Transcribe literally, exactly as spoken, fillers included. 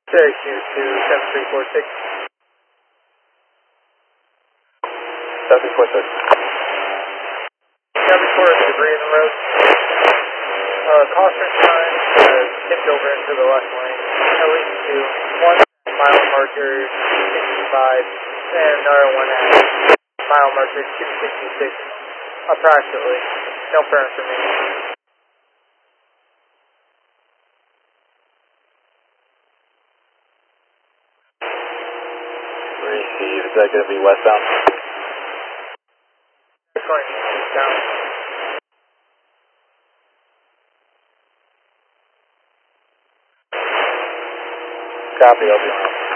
Syracuse to seven three four six. seven three four six. seven four is debris in the road. Uh, caution sign uh, tipped over into the left lane. At least two. One mile marker sixty-five and another one at mile marker two sixty-six. Approximately. No firm for me. Receive. Is that going to be westbound? It's going eastbound. Copy, I'll be on.